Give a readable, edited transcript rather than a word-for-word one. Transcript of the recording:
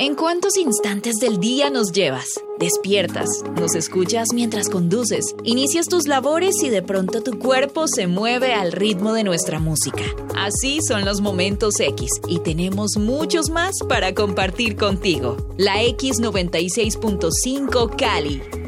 ¿En cuántos instantes del día nos llevas? Despiertas, nos escuchas mientras conduces, inicias tus labores y de pronto tu cuerpo se mueve al ritmo de nuestra música. Así son los momentos X y tenemos muchos más para compartir contigo. La X96.5 Cali.